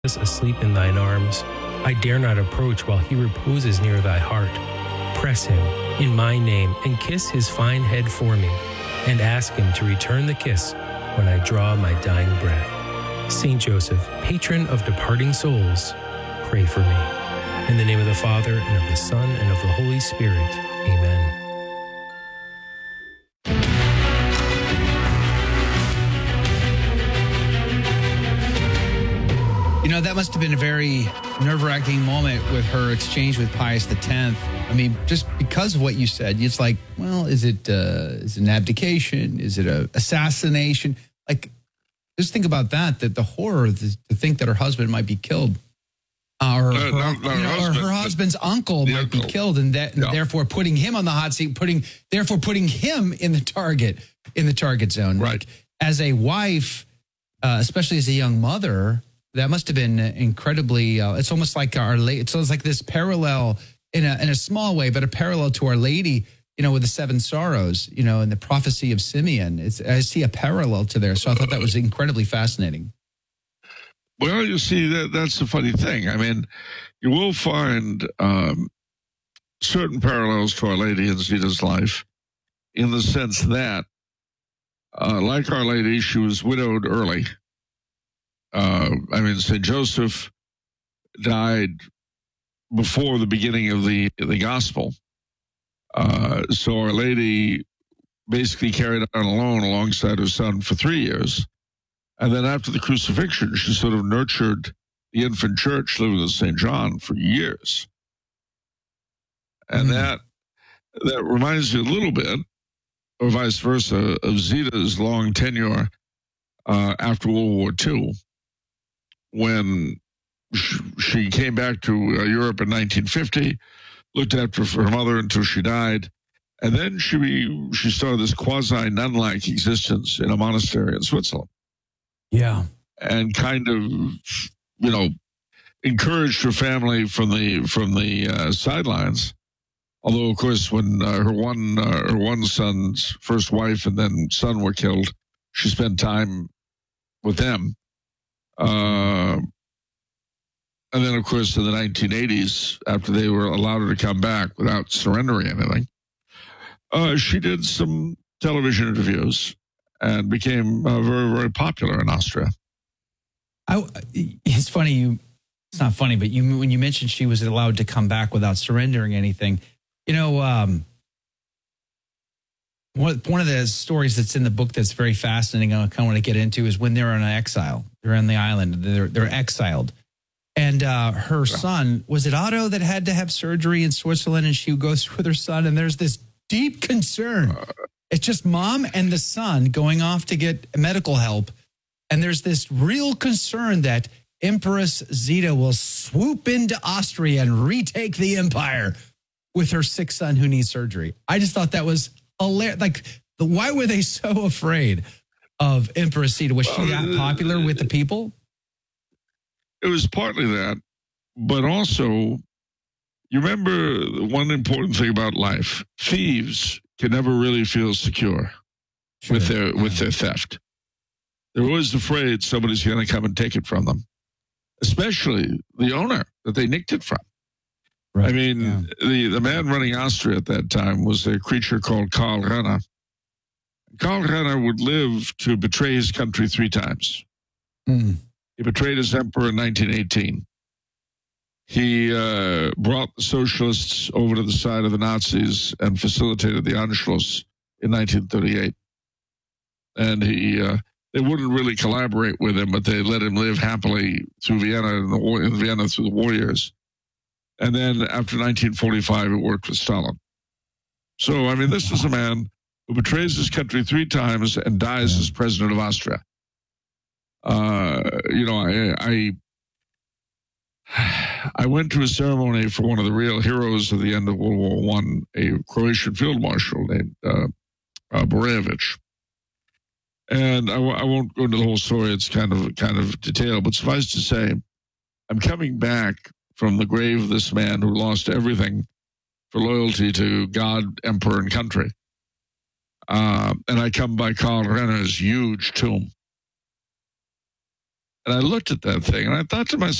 asleep in thine arms. I dare not approach while he reposes near thy heart. Press him in my name and kiss his fine head for me, and ask him to return the kiss when I draw my dying breath. Saint Joseph, patron of departing souls, pray for me. In the name of the Father, and of the Son, and of the Holy Spirit. Amen. You know, that must have been a very nerve-wracking moment with her exchange with Pius X. I mean, just because of what you said, it's like, well, is it an abdication? Is it an assassination? Like, just think about that the horror to think that her husband might be killed. Or her husband's uncle might be killed, and therefore putting him on the hot seat, putting him in the target zone. Right. Like, as a wife, especially as a young mother, that must have been incredibly. It's almost like it's almost like this parallel in a small way, but a parallel to Our Lady. You know, with the seven sorrows. You know, and the prophecy of Simeon. I see a parallel to there. So I thought that was incredibly fascinating. Well, you see, that's the funny thing. I mean, you will find certain parallels to Our Lady in Zita's life, in the sense that, like Our Lady, she was widowed early. St. Joseph died before the beginning of the gospel. So Our Lady basically carried on alone alongside her son for 3 years. And then after the crucifixion, she sort of nurtured the infant church living with St. John for years. And that reminds me a little bit, or vice versa, of Zita's long tenure after World War II, when she came back to Europe in 1950, looked after her mother until she died, and then she started this quasi-nun-like existence in a monastery in Switzerland. Yeah. And kind of, encouraged her family from the sidelines. Although, of course, when her one son's first wife and then son were killed, she spent time with them. And then, of course, in the 1980s, after they were allowed her to come back without surrendering anything, she did some television interviews and became very, very popular in Austria. It's funny, it's not funny, but when you mentioned she was allowed to come back without surrendering anything, one of the stories that's in the book that's very fascinating, I kind of want to get into, is when they're on exile. They're on the island. They're exiled. And her son, was it Otto that had to have surgery in Switzerland, and she goes with her son, and there's this deep concern. It's just mom and the son going off to get medical help. And there's this real concern that Empress Zita will swoop into Austria and retake the empire with her sick son who needs surgery. I just thought that was hilarious. Like, why were they so afraid of Empress Zita? Was she that popular with the people? It was partly that, but also, you remember one important thing about life: thieves can never really feel secure with their theft. They're always afraid somebody's going to come and take it from them, especially the owner that they nicked it from. Right. I mean, the man running Austria at that time was a creature called Karl Renner. Karl Renner would live to betray his country 3 times. He betrayed his emperor in 1918. He brought the socialists over to the side of the Nazis and facilitated the Anschluss in 1938. And they wouldn't really collaborate with him, but they let him live happily through Vienna in Vienna through the war years. And then after 1945, it worked with Stalin. So, I mean, this is a man who betrays his country 3 times and dies as president of Austria. I went to a ceremony for one of the real heroes of the end of World War I, a Croatian field marshal named Borejevic. And I won't go into the whole story. It's kind of detailed, but suffice to say, I'm coming back from the grave of this man who lost everything for loyalty to God, emperor, and country. And I come by Karl Renner's huge tomb. And I looked at that thing and I thought to myself,